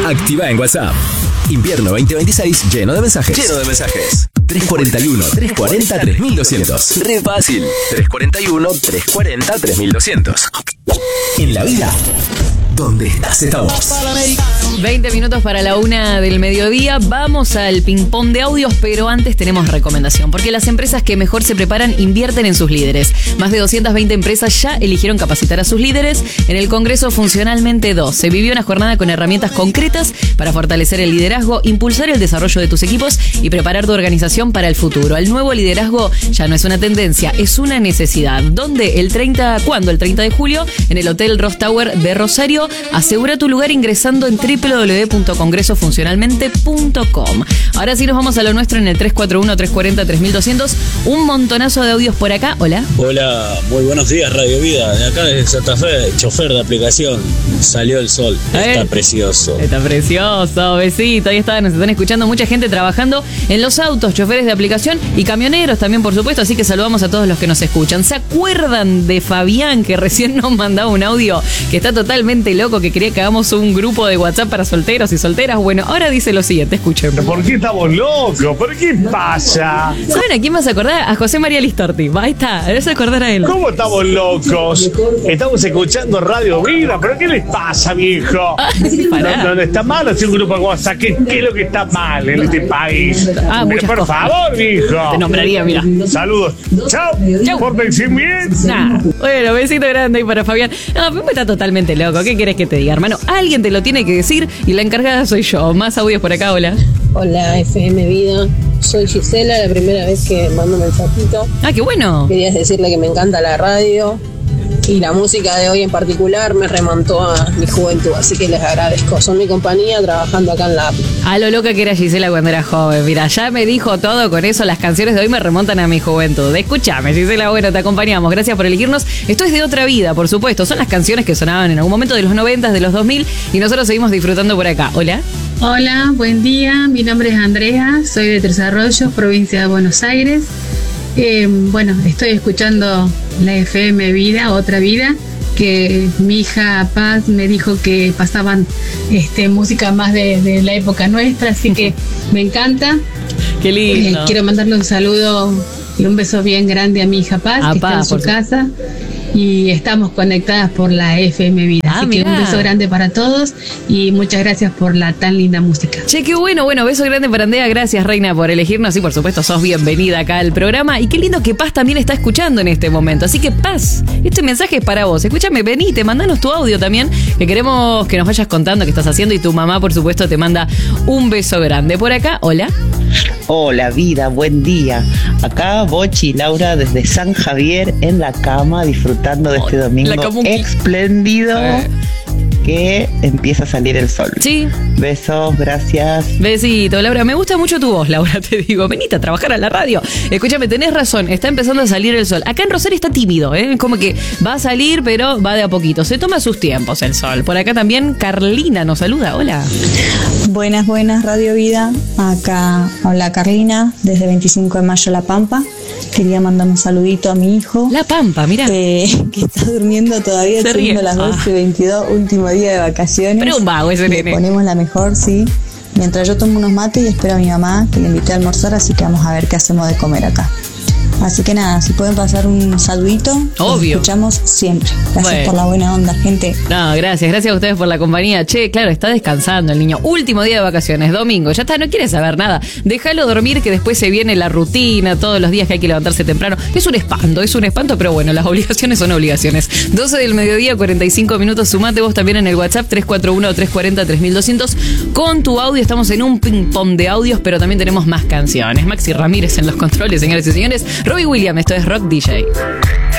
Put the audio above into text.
Activa en WhatsApp. Invierno 2026 lleno de mensajes. 341-340-3200. Re fácil. 341-340-3200. En la vida, ¿dónde estás? Estamos. 20 minutos para la 1 del mediodía. Vamos al ping-pong de audios, pero antes tenemos recomendación, porque las empresas que mejor se preparan invierten en sus líderes. Más de 220 empresas ya eligieron capacitar a sus líderes. En el Congreso Funcionalmente 2 se vivió una jornada con herramientas concretas para fortalecer el liderazgo, impulsar el desarrollo de tus equipos y preparar tu organización para el futuro. El nuevo liderazgo ya no es una tendencia, es una necesidad. ¿Dónde? ¿Cuándo? El 30 de julio en el Hotel Ross Tower de Rosario. Asegura tu lugar ingresando en www.congresofuncionalmente.com. Ahora sí nos vamos a lo nuestro en el 341-340-3200. Un montonazo de audios por acá. Hola. Hola, muy buenos días, Radio Vida. De acá de Santa Fe, chofer de aplicación. Salió el sol. Está precioso. Está precioso, besito. Ahí nos están escuchando mucha gente trabajando en los autos, choferes de aplicación y camioneros también, por supuesto. Así que saludamos a todos los que nos escuchan. ¿Se acuerdan de Fabián, que recién nos mandaba un audio que está totalmente loco, que quería que hagamos un grupo de WhatsApp para solteros y solteras? Bueno, ahora dice lo siguiente, escuchen. ¿Por qué estamos locos? ¿Por qué pasa? ¿Saben a quién vas a acordar? A José María Listorti. Ahí está, debes acordar a él. ¿Cómo estamos locos? Estamos escuchando Radio Vida. ¿Pero qué les pasa, viejo? No está mal hacer un grupo de WhatsApp. ¿Qué es lo que está mal en este país? Pero por favor, viejo. Te nombraría, mira. Saludos. Chao. Pórtense bien. Bueno, besito grande ahí para Fabián. No, Pipo está totalmente loco. ¿Qué querés que te diga, hermano? Alguien te lo tiene que decir y la encargada soy yo. Más audios por acá, hola. Hola, FM Vida. Soy Gisela, la primera vez que mando un mensajito. Ah, qué bueno. Quería decirle que me encanta la radio y la música de hoy en particular me remontó a mi juventud, así que les agradezco. Son mi compañía trabajando acá en la app. A lo loca que era Gisela cuando era joven. Mira, ya me dijo todo con eso. Las canciones de hoy me remontan a mi juventud. Escúchame, Gisela, bueno, te acompañamos. Gracias por elegirnos. Esto es de otra vida, por supuesto. Son las canciones que sonaban en algún momento de los 90, de los 2000 y nosotros seguimos disfrutando por acá. Hola. Hola, buen día. Mi nombre es Andrea, soy de Tres Arroyos, provincia de Buenos Aires. Bueno, estoy escuchando la FM Vida, Otra Vida, que mi hija Paz me dijo que pasaban música más de la época nuestra, así que me encanta. Qué lindo. Quiero mandarle un saludo y un beso bien grande a mi hija Paz, que está en su casa. Y estamos conectadas por la FM Vida. Así que un beso grande para todos y muchas gracias por la tan linda música. Che, qué bueno, beso grande para Andrea. Gracias, Reina, por elegirnos y por supuesto sos bienvenida acá al programa. Y qué lindo que Paz también está escuchando en este momento. Así que Paz, este mensaje es para vos. Escúchame, venite, mandanos tu audio también, que queremos que nos vayas contando qué estás haciendo y tu mamá, por supuesto, te manda un beso grande. Por acá, hola. Hola, Vida, buen día. Acá Bochi y Laura desde San Javier en la cama disfrutando de este domingo espléndido que empieza a salir el sol. Sí. Besos, gracias. Besito, Laura. Me gusta mucho tu voz, Laura, te digo. Venite a trabajar a la radio. Escúchame, tenés razón, está empezando a salir el sol. Acá en Rosario está tímido, como que va a salir, pero va de a poquito. Se toma sus tiempos el sol. Por acá también Carlina nos saluda. Hola. Buenas, Radio Vida. Acá habla Carlina, desde 25 de mayo La Pampa. Quería mandar un saludito a mi hijo. La Pampa, mira. Que está durmiendo todavía, siendo las 12:22, último día de vacaciones. Pero un vago ese nene. Le ponemos la mejor, sí. Mientras yo tomo unos mates y espero a mi mamá, que le invité a almorzar, así que vamos a ver qué hacemos de comer acá. Así que nada, si pueden pasar un saludito, obvio. Los escuchamos siempre. Gracias por la buena onda, gente. No, gracias a ustedes por la compañía. Che, claro, está descansando el niño. Último día de vacaciones, domingo, ya está, no quiere saber nada. Déjalo dormir, que después se viene la rutina, todos los días que hay que levantarse temprano. Es un espanto, pero bueno, las obligaciones son obligaciones. 12 del mediodía, 45 minutos. Sumate vos también en el WhatsApp 341-340-3200. Con tu audio estamos en un ping-pong de audios, pero también tenemos más canciones. Maxi Ramírez en los controles, señores y señores. Robbie Williams, esto es Rock DJ.